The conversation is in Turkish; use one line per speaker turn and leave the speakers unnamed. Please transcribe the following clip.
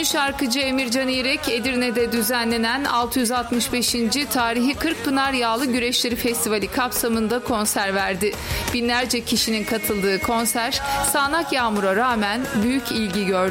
şarkıcı Emircan İrek, Edirne'de düzenlenen 665. Tarihi Kırkpınar Yağlı Güreşleri Festivali kapsamında konser verdi. Binlerce kişinin katıldığı konser sağanak yağmura rağmen büyük ilgi gördü.